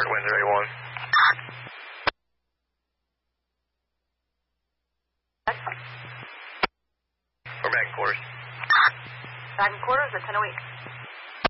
Rockford, wind 31. We're back in quarters. Back in quarters at 10 a week.